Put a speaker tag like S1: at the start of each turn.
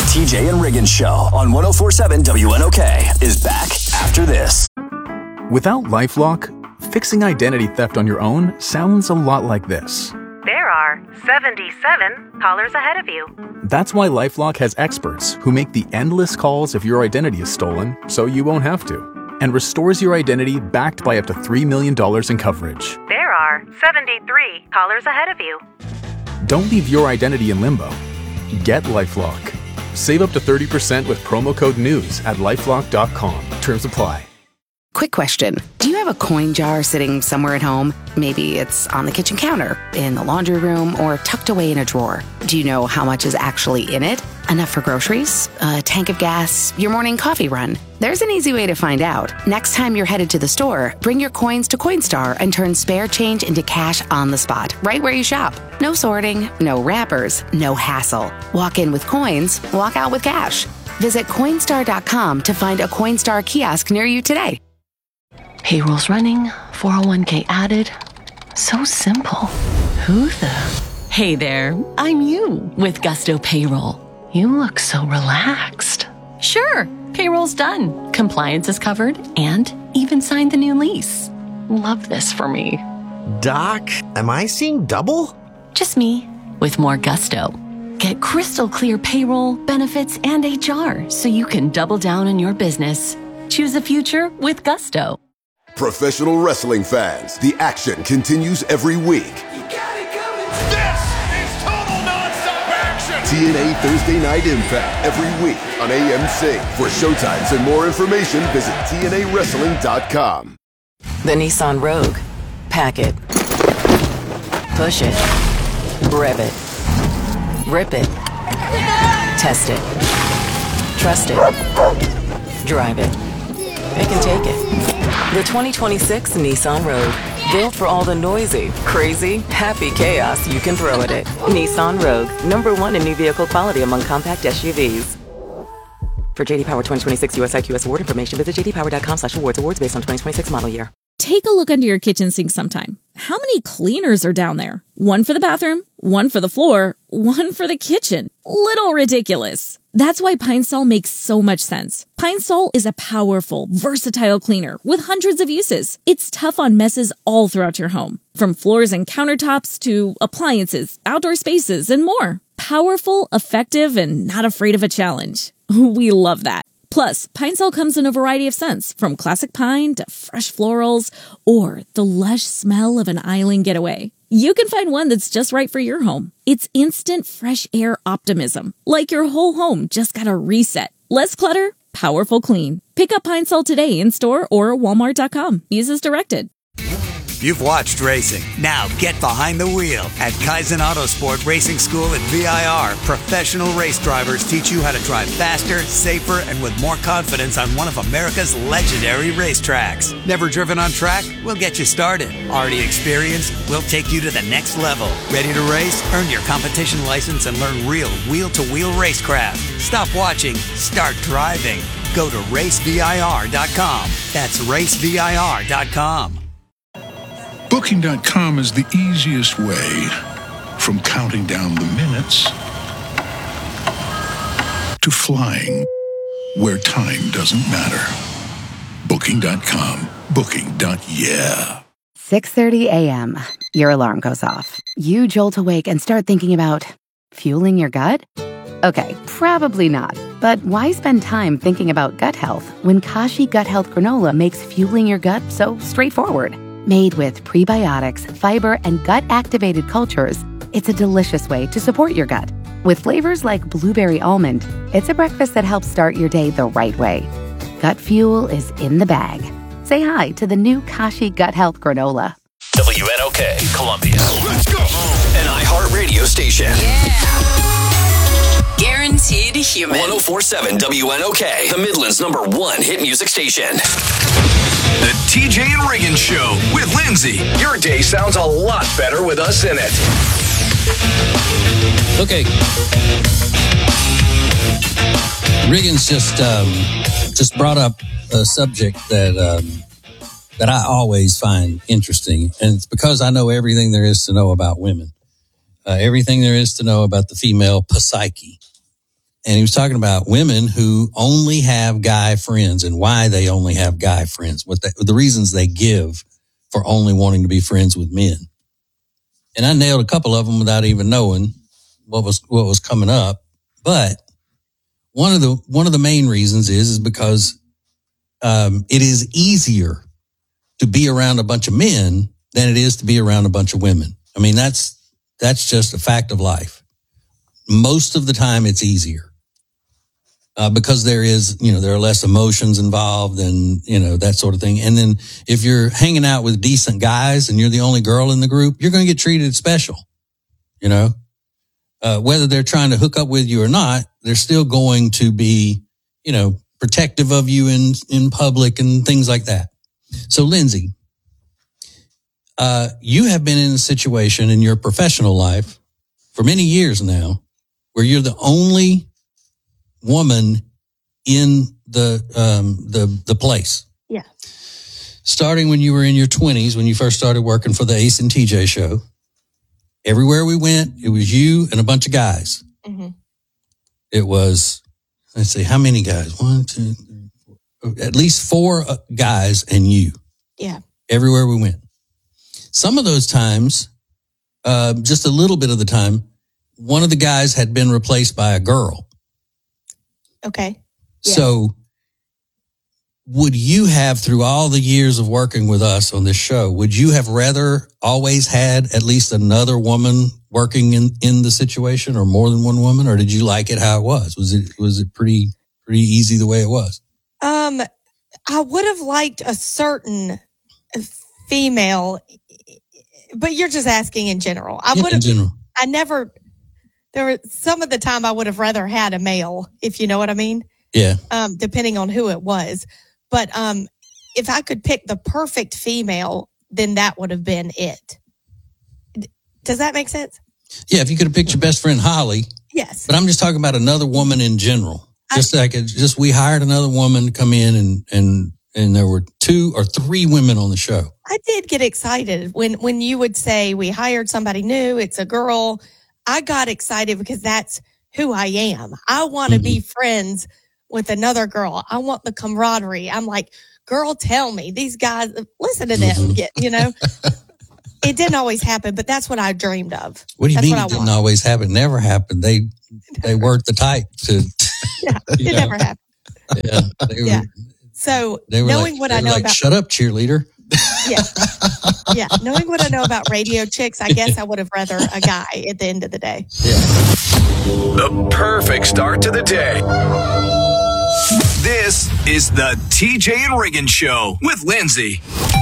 S1: TJ and Riggins Show on 104.7 WNOK is back after this.
S2: Without LifeLock, fixing identity theft on your own sounds a lot like this.
S3: There are 77 callers ahead of you.
S2: That's why LifeLock has experts who make the endless calls if your identity is stolen, so you won't have to, and restores your identity backed by up to $3 million in coverage.
S3: There are 73 callers ahead of you.
S2: Don't leave your identity in limbo. Get LifeLock. Save up to 30% with promo code NEWS at LifeLock.com. Terms apply.
S4: Quick question. Do you have a coin jar sitting somewhere at home? Maybe it's on the kitchen counter, in the laundry room, or tucked away in a drawer. Do you know how much is actually in it? Enough for groceries? A tank of gas? Your morning coffee run? There's an easy way to find out. Next time you're headed to the store, bring your coins to Coinstar and turn spare change into cash on the spot, right where you shop. No sorting, no wrappers, no hassle. Walk in with coins, walk out with cash. Visit Coinstar.com to find a Coinstar kiosk near you today.
S5: Payroll's running, 401k added. So simple. Who the? Hey there, I'm you with Gusto Payroll. You look so relaxed. Sure, payroll's done. Compliance is covered and even signed the new lease. Love this for me.
S6: Doc, am I seeing double?
S5: Just me with more gusto. Get crystal clear payroll, benefits, and HR so you can double down on your business. Choose the future with Gusto.
S7: Professional wrestling fans, the action continues every week.
S8: You got it coming. This is total nonstop action.
S7: TNA Thursday Night Impact every week on AMC. For showtimes and more information, visit TNAWrestling.com.
S9: The Nissan Rogue. Pack it. Push it. Rev it. Rip it. Test it. Trust it. Drive it. It can take it. The 2026 Nissan Rogue. Built for all the noisy, crazy, happy chaos you can throw at it. Nissan Rogue. #1 in new vehicle quality among compact SUVs. For JD Power 2026 US IQS award information, visit jdpower.com/awards. Awards based on 2026 model year.
S10: Take a look under your kitchen sink sometime. How many cleaners are down there? One for the bathroom, one for the floor, one for the kitchen. Little ridiculous. That's why Pine Sol makes so much sense. Pine Sol is a powerful, versatile cleaner with hundreds of uses. It's tough on messes all throughout your home, from floors and countertops to appliances, outdoor spaces, and more. Powerful, effective, and not afraid of a challenge. We love that. Plus, Pine Sol comes in a variety of scents, from classic pine to fresh florals, or the lush smell of an island getaway. You can find one that's just right for your home. It's instant fresh air optimism, like your whole home just got a reset. Less clutter, powerful clean. Pick up Pine Sol today in store or walmart.com. Use as directed.
S11: You've watched racing. Now get behind the wheel. At Kaizen Autosport Racing School at VIR, professional race drivers teach you how to drive faster, safer, and with more confidence on one of America's legendary racetracks. Never driven on track? We'll get you started. Already experienced? We'll take you to the next level. Ready to race? Earn your competition license and learn real wheel-to-wheel racecraft. Stop watching. Start driving. Go to racevir.com. That's racevir.com.
S12: Booking.com is the easiest way from counting down the minutes to flying where time doesn't matter. Booking.com. Booking.yeah.
S4: 6:30 a.m. Your alarm goes off. You jolt awake and start thinking about fueling your gut? Okay, probably not. But why spend time thinking about gut health when Kashi Gut Health Granola makes fueling your gut so straightforward? Made with prebiotics, fiber, and gut-activated cultures, it's a delicious way to support your gut. With flavors like blueberry almond, it's a breakfast that helps start your day the right way. Gut fuel is in the bag. Say hi to the new Kashi Gut Health Granola.
S1: WNOK, Columbia. Let's go. An iHeartRadio station.
S13: Guaranteed human.
S1: 104.7 WNOK, the Midland's #1 hit music station.
S8: The TJ and Riggins Show with Lindsay. Your day sounds a lot better with us in it.
S14: Okay. Riggins just brought up a subject that I always find interesting, and it's because I know everything there is to know about women, everything there is to know about the female psyche. And he was talking about women who only have guy friends and why they only have guy friends, the reasons they give for only wanting to be friends with men. And I nailed a couple of them without even knowing what was coming up. But one of the main reasons is because it is easier to be around a bunch of men than it is to be around a bunch of women. I mean, that's just a fact of life. Most of the time it's easier. Because there are less emotions involved and, that sort of thing. And then if you're hanging out with decent guys and you're the only girl in the group, you're going to get treated special, whether they're trying to hook up with you or not, they're still going to be, protective of you in public and things like that. So Lindsay, you have been in a situation in your professional life for many years now where you're the only woman in the place.
S13: Yeah.
S14: Starting when you were in your 20s, when you first started working for the Ace and TJ show, everywhere we went, it was you and a bunch of guys.
S13: Mm-hmm.
S14: It was, let's see, how many guys? 1, 2, 3, 4, at least 4 guys and you.
S13: Yeah.
S14: Everywhere we went. Some of those times, just a little bit of the time, one of the guys had been replaced by a girl.
S13: Okay. Yeah.
S14: So would you have, through all the years of working with us on this show, would you have rather always had at least another woman working in the situation, or more than one woman, or did you like it how it was? Was it pretty easy the way it was?
S13: I would have liked a certain female, but you're just asking in general.
S14: In general.
S13: There were some of the time I would have rather had a male, if you know what I mean.
S14: Yeah.
S13: Depending on who it was. But if I could pick the perfect female, then that would have been it. Does that make sense?
S14: Yeah, if you could have picked your best friend Holly.
S13: Yes.
S14: But I'm just talking about another woman in general. We hired another woman to come in and there were 2 or 3 women on the show.
S13: I did get excited when you would say we hired somebody new, it's a girl. I got excited because that's who I am. I want to be friends with another girl. I want the camaraderie. I'm like, girl, tell me, these guys, listen to them. It didn't always happen, but that's what I dreamed of.
S14: What do you mean it didn't always happen? Never happened. They weren't the type to.
S13: Yeah, it never happened.
S14: Yeah.
S13: So
S14: knowing what I know about. Shut up, cheerleader.
S13: Yeah. Knowing what I know about radio chicks, I guess I would have rather a guy at the end of the day.
S14: Yeah.
S8: The perfect start to the day. This is the TJ and Riggin Show with Lindsay.